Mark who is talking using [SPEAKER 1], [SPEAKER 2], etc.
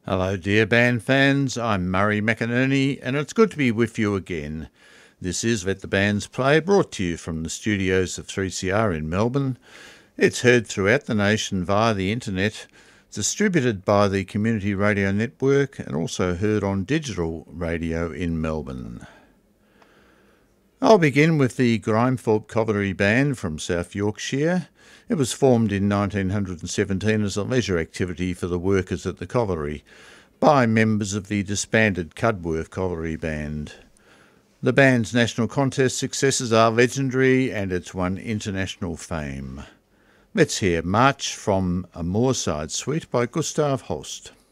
[SPEAKER 1] Hello, dear band fans. I'm Murray McInerney, and it's good to be with you again. This is Let the Bands Play, brought to you from the studios of 3CR in Melbourne. It's heard throughout the nation via the internet, distributed by the Community Radio Network, and also heard on digital radio in Melbourne. I'll begin with the Grimethorpe Covilry Band from South Yorkshire. It was formed in 1917 as a leisure activity for the workers at the Covilry by members of the disbanded Cudworth Covilry Band. The band's national contest successes are legendary and it's won international fame. Let's hear March from a Moorside Suite by Gustav Holst.